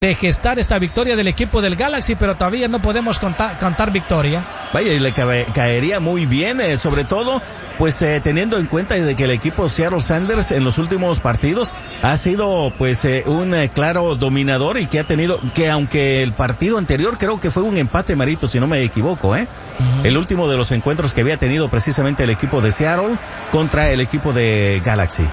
de gestar esta victoria del equipo del Galaxy, pero todavía no podemos cantar victoria. Vaya, y le caería muy bien, sobre todo, pues teniendo en cuenta de que el equipo Seattle Sounders en los últimos partidos ha sido pues un claro dominador y que ha tenido, que aunque el partido anterior creo que fue un empate, Marito, si no me equivoco, el último de los encuentros que había tenido precisamente el equipo de Seattle contra el equipo de Galaxy.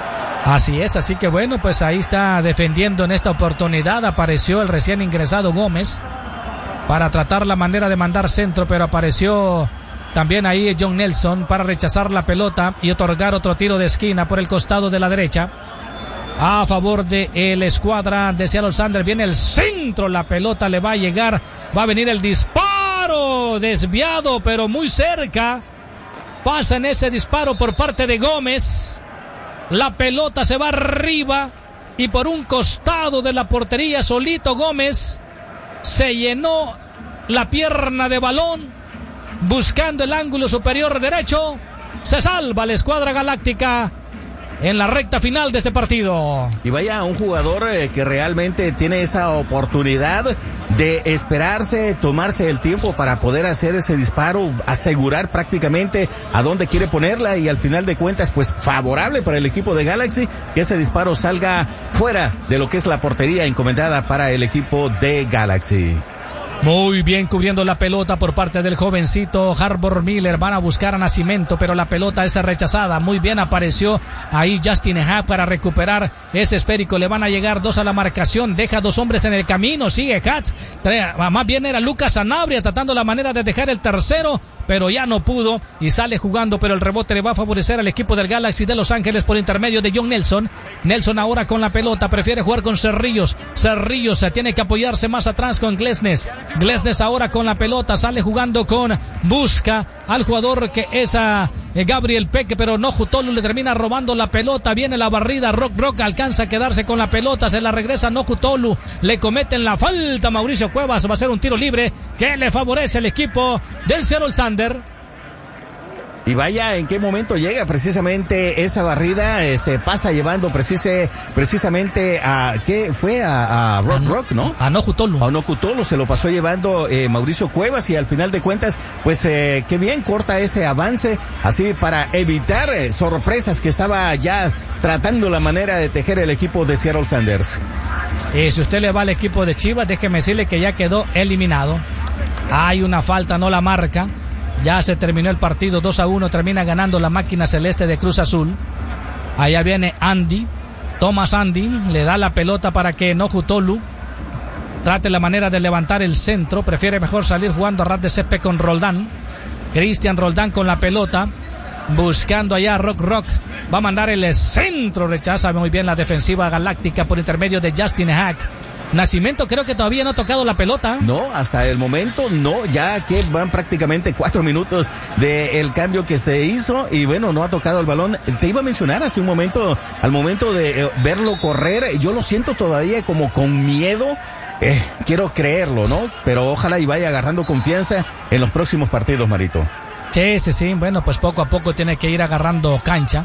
Así es, así que bueno, pues ahí está defendiendo en esta oportunidad. Apareció el recién ingresado Gómez para tratar la manera de mandar centro, pero apareció también ahí John Nelson para rechazar la pelota y otorgar otro tiro de esquina por el costado de la derecha a favor de la escuadra de Seattle Sounders. Viene el centro, la pelota le va a llegar, va a venir el disparo, desviado pero muy cerca. Pasa en ese disparo por parte de Gómez. La pelota se va arriba y por un costado de la portería solito Gómez se llenó la pierna de balón buscando el ángulo superior derecho. Se salva la escuadra galáctica en la recta final de este partido. Y vaya, un jugador que realmente tiene esa oportunidad de esperarse, tomarse el tiempo para poder hacer ese disparo, asegurar prácticamente a dónde quiere ponerla y al final de cuentas pues favorable para el equipo de Galaxy que ese disparo salga fuera de lo que es la portería encomendada para el equipo de Galaxy. Muy bien cubriendo la pelota por parte del jovencito Harbor Miller. Van a buscar a Nascimento, pero la pelota es rechazada. Muy bien apareció ahí Justin Hack para recuperar ese esférico. Le van a llegar dos a la marcación. Deja dos hombres en el camino. Sigue Hatch. Más bien era Lucas Sanabria tratando la manera de dejar el tercero, pero ya no pudo y sale jugando, pero el rebote le va a favorecer al equipo del Galaxy de Los Ángeles por intermedio de John Nelson. Nelson ahora con la pelota, prefiere jugar con Cerrillos. Cerrillos se tiene que apoyarse más atrás con Glesnes. Glesnes ahora con la pelota, sale jugando con busca al jugador que es a Gabriel Peque, pero no Jutolu le termina robando la pelota. Viene la barrida, Rock alcanza a quedarse con la pelota, se la regresa no Jutolu, le cometen la falta Mauricio Cuevas, va a ser un tiro libre que le favorece al equipo del Seattle Sounders. Y vaya, en qué momento llega precisamente esa barrida, se pasa llevando precisamente a, ¿qué fue? A Rock, ¿no? A Nojutolu. A Nojutolu se lo pasó llevando Mauricio Cuevas y al final de cuentas, pues qué bien corta ese avance, así para evitar sorpresas que estaba ya tratando la manera de tejer el equipo de Seattle Sounders. Si usted le va al equipo de Chivas, déjeme decirle que ya quedó eliminado. Hay una falta, no la marca. Ya se terminó el partido, 2-1, termina ganando la máquina celeste de Cruz Azul. Allá viene Andy, Thomas Andy, le da la pelota para que Nojutolu trate la manera de levantar el centro, prefiere mejor salir jugando a ras de césped con Roldán. Cristian Roldán con la pelota, buscando allá a Rock, va a mandar el centro, rechaza muy bien la defensiva galáctica por intermedio de Justin Hack. Nascimento creo que todavía no ha tocado la pelota. No, hasta el momento no, ya que van prácticamente 4 minutos del cambio que se hizo y bueno, no ha tocado el balón. Te iba a mencionar hace un momento, al momento de verlo correr, yo lo siento todavía como con miedo. Quiero creerlo, ¿no? Pero ojalá y vaya agarrando confianza en los próximos partidos, Marito. Sí, bueno, pues poco a poco tiene que ir agarrando cancha.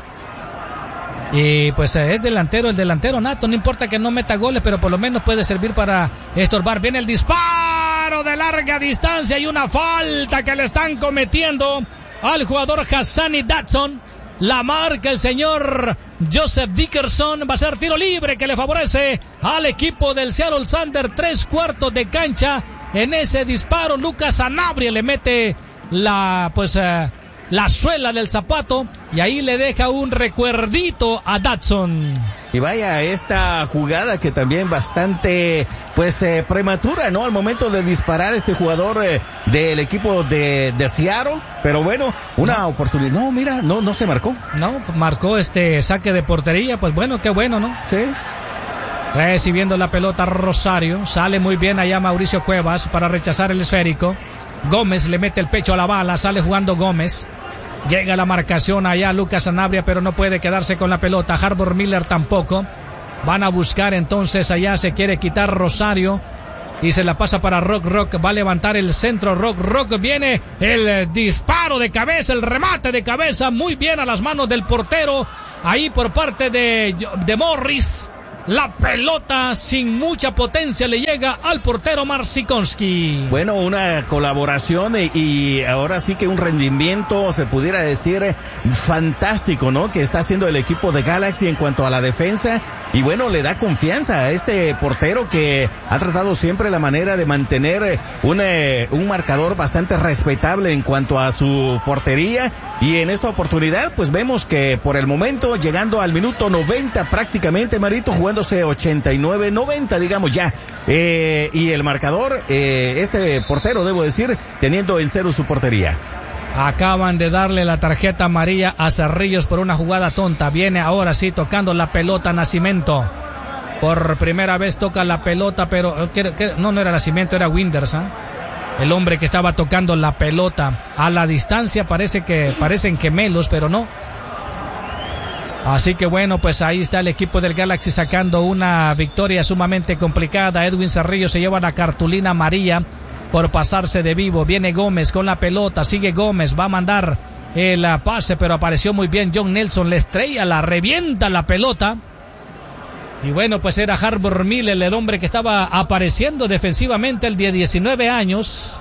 Y pues es delantero, el delantero nato, no importa que no meta goles, pero por lo menos puede servir para estorbar. Viene el disparo de larga distancia y una falta que le están cometiendo al jugador Hassani Dodson. La marca el señor Joseph Dickerson, va a ser tiro libre que le favorece al equipo del Seattle Sounders. 3/4 de cancha en ese disparo. Lucas Sanabria le mete la suela del zapato y ahí le deja un recuerdito a Dodson. Y vaya, esta jugada que también bastante prematura, ¿no? Al momento de disparar este jugador del equipo de Seattle, pero bueno, una oportunidad. No, mira, no se marcó. No, marcó saque de portería, pues bueno, qué bueno, ¿no? Sí. Recibiendo la pelota Rosario, sale muy bien allá Mauricio Cuevas para rechazar el esférico. Gómez le mete el pecho a la bala, sale jugando Gómez. Llega la marcación allá Lucas Sanabria, pero no puede quedarse con la pelota. Harbor Miller tampoco. Van a buscar entonces allá, se quiere quitar Rosario y se la pasa para Rock. Va a levantar el centro Rock. Viene el disparo de cabeza, el remate de cabeza, muy bien a las manos del portero. Ahí por parte de Morris. La pelota sin mucha potencia le llega al portero Marcinkonski. Bueno, una colaboración y ahora sí que un rendimiento, se pudiera decir, fantástico, ¿no? Que está haciendo el equipo de Galaxy en cuanto a la defensa. Y bueno, le da confianza a este portero que ha tratado siempre la manera de mantener un marcador bastante respetable en cuanto a su portería. Y en esta oportunidad, pues vemos que por el momento, llegando al minuto 90 prácticamente, Marito, jugándose 89-90, digamos ya. Y el marcador, este portero, debo decir, teniendo en cero su portería. Acaban de darle la tarjeta amarilla a Cerrillos por una jugada tonta. Viene ahora sí tocando la pelota Nascimento. Por primera vez toca la pelota, pero no era Nascimento, era Winders, ¿eh? El hombre que estaba tocando la pelota. A la distancia parecen gemelos, pero no. Así que bueno, pues ahí está el equipo del Galaxy sacando una victoria sumamente complicada. Edwin Cerrillos se lleva la cartulina amarilla por pasarse de vivo. Viene Gómez con la pelota, sigue Gómez, va a mandar el pase, pero apareció muy bien John Nelson, le estrella, la revienta la pelota. Y bueno, pues era Harbor Miller, el hombre que estaba apareciendo defensivamente, el de 19 años.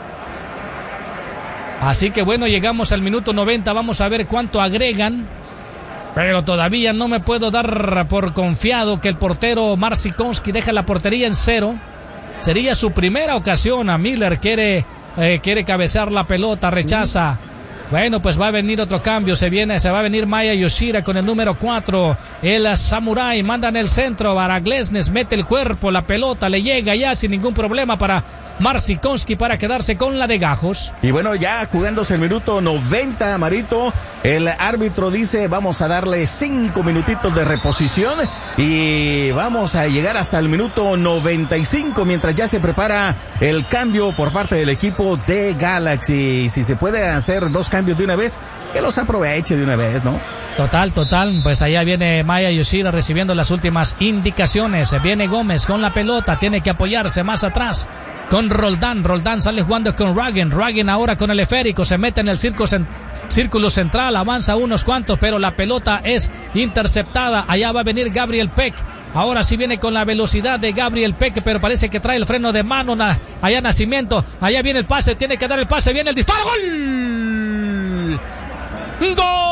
Así que bueno, llegamos al minuto 90, vamos a ver cuánto agregan. Pero todavía no me puedo dar por confiado que el portero Marcinkonski deja la portería en cero. Sería su primera ocasión. A Miller quiere cabecear la pelota, rechaza. Bueno, pues va a venir otro cambio. Se va a venir Maya Yoshida con el número 4. El Samurai manda en el centro para Glesnes, mete el cuerpo, la pelota le llega ya sin ningún problema para Marcinkonski para quedarse con la de Gajos. Y bueno, ya jugándose el minuto 90, Marito, el árbitro dice vamos a darle 5 minutitos de reposición y vamos a llegar hasta el minuto 95 mientras ya se prepara el cambio por parte del equipo de Galaxy. Si se puede hacer 2 cambios de una vez, que los aproveche de una vez, ¿no? Total, pues allá viene Maya Yoshida recibiendo las últimas indicaciones. Viene Gómez con la pelota, tiene que apoyarse más atrás con Roldán sale jugando con Ragen ahora con el esférico, se mete en el círculo central, avanza unos cuantos, pero la pelota es interceptada. Allá va a venir Gabriel Peck. Ahora sí viene con la velocidad de Gabriel Peck, pero parece que trae el freno de mano. Allá Nascimento, allá viene el pase, tiene que dar el pase, viene el disparo. ¡Gol! ¡Gol!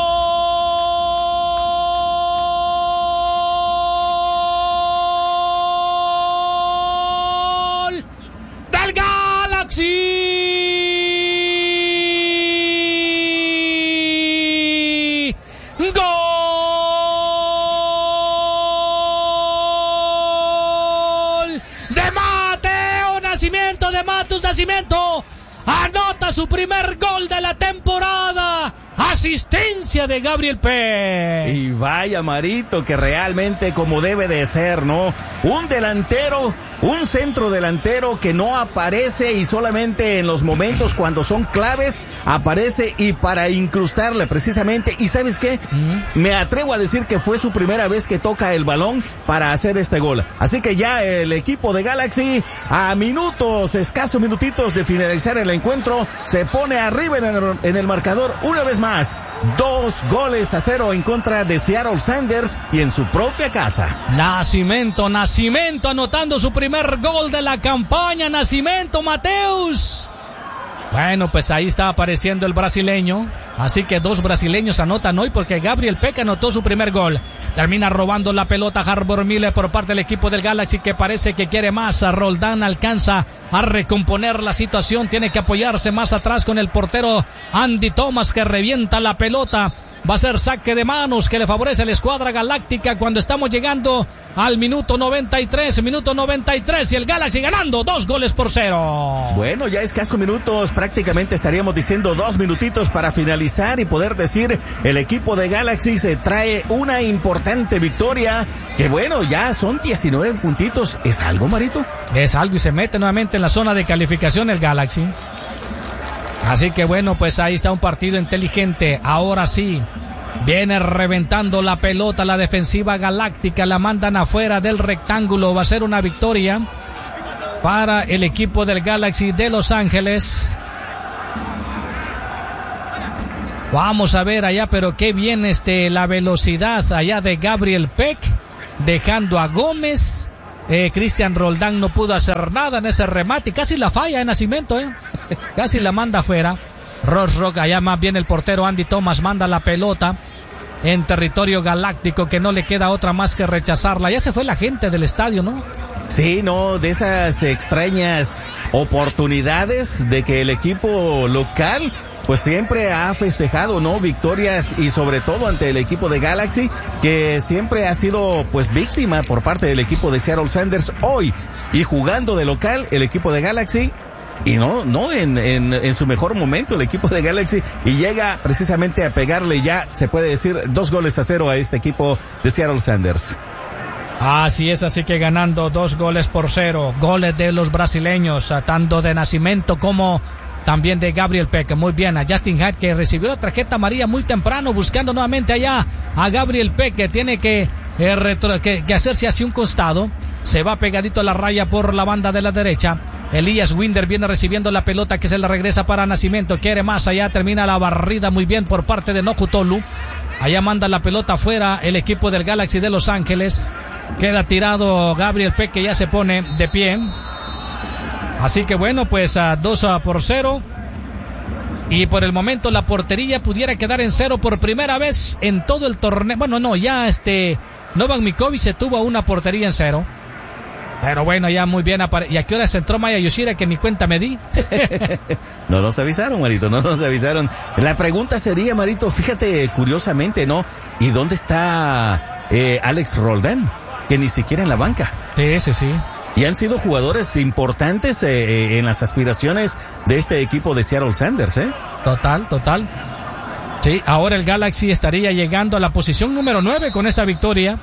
¡Del Galaxy! ¡Gol! ¡De Mateo Nascimento! ¡De Matheus Nascimento! Anota su primer gol de la temporada. Asistencia de Gabriel Peck. Y vaya, Marito, que realmente como debe de ser, ¿no? Un delantero, un centro delantero que no aparece y solamente en los momentos cuando son claves aparece y para incrustarle precisamente. ¿Y sabes qué? Me atrevo a decir que fue su primera vez que toca el balón para hacer este gol. Así que ya el equipo de Galaxy, a escasos minutitos de finalizar el encuentro, se pone arriba en el marcador una vez más. 2-0 en contra de Seattle Sounders y en su propia casa. Nascimento anotando su primer gol de la campaña. Nascimento, Mateus. Bueno, pues ahí está apareciendo el brasileño. Así que 2 brasileños anotan hoy porque Gabriel Peck anotó su primer gol. Termina robando la pelota Harbor Miller por parte del equipo del Galaxy, que parece que quiere más. Roldán alcanza a recomponer la situación. Tiene que apoyarse más atrás con el portero Andy Thomas, que revienta la pelota. Va a ser saque de manos que le favorece a la escuadra galáctica cuando estamos llegando al minuto 93 y el Galaxy ganando 2-0. Bueno, ya escasos minutos, prácticamente estaríamos diciendo 2 minutitos para finalizar y poder decir el equipo de Galaxy se trae una importante victoria, que bueno, ya son 19 puntitos. ¿Es algo, Marito? Es algo y se mete nuevamente en la zona de calificación el Galaxy. Así que bueno, pues ahí está un partido inteligente. Ahora sí, viene reventando la pelota la defensiva galáctica, la mandan afuera del rectángulo. Va a ser una victoria para el equipo del Galaxy de Los Ángeles. Vamos a ver allá, pero qué bien la velocidad allá de Gabriel Peck. dejando a Gómez. Cristian Roldán no pudo hacer nada en ese remate, casi la falla en Nacimiento, casi la manda afuera. Ross Rock, allá más bien el portero Andy Thomas manda la pelota en territorio galáctico, que no le queda otra más que rechazarla. Ya se fue la gente del estadio, ¿no? Sí, no, de esas extrañas oportunidades de que el equipo local pues siempre ha festejado, ¿no? Victorias, y sobre todo ante el equipo de Galaxy, que siempre ha sido pues víctima por parte del equipo de Seattle Sounders hoy, y jugando de local el equipo de Galaxy, y no en su mejor momento el equipo de Galaxy, y llega precisamente a pegarle ya, se puede decir, 2-0 a este equipo de Seattle Sounders. Así es, así que ganando 2-0, goles de los brasileños, tanto de Nacimiento como también de Gabriel Peck. Muy bien, a Justin Hyde, que recibió la tarjeta amarilla muy temprano, buscando nuevamente allá a Gabriel Peck, que tiene que hacerse hacia un costado. Se va pegadito a la raya por la banda de la derecha. Elias Winder viene recibiendo la pelota, que se la regresa para Nacimiento. Quiere más allá, termina la barrida muy bien por parte de Nokutolu. Allá manda la pelota afuera el equipo del Galaxy de Los Ángeles. Queda tirado Gabriel Peck, que ya se pone de pie. Así que bueno, pues 2-0. Y por el momento la portería pudiera quedar en 0 por primera vez en todo el torneo. Bueno, no, ya Novak Mikovic se tuvo una portería en 0. Pero bueno, ya muy bien. ¿Y a qué hora se entró Maya Yoshida, que ni cuenta me di? No nos avisaron, Marito, no nos avisaron. La pregunta sería, Marito, fíjate curiosamente, ¿no? ¿Y dónde está Alex Roldán? Que ni siquiera en la banca. Sí. Y han sido jugadores importantes en las aspiraciones de este equipo de Seattle Sounders, ¿eh? Total. Sí, ahora el Galaxy estaría llegando a la posición número 9 con esta victoria.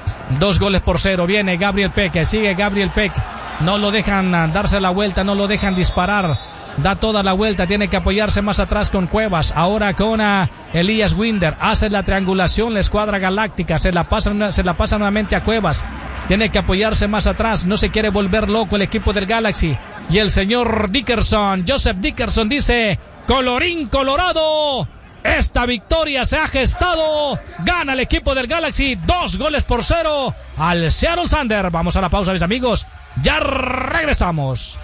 2-0. Viene Gabriel Peck, sigue Gabriel Peck. No lo dejan darse la vuelta, no lo dejan disparar. Da toda la vuelta, tiene que apoyarse más atrás con Cuevas. Ahora con Elias Winder. Hace la triangulación la escuadra galáctica. Se la pasa nuevamente a Cuevas. Tiene que apoyarse más atrás. No se quiere volver loco el equipo del Galaxy. Y el señor Dickerson, Joseph Dickerson, dice: colorín colorado, esta victoria se ha gestado. Gana el equipo del Galaxy 2-0 al Seattle Sounders. Vamos a la pausa, mis amigos. Ya regresamos.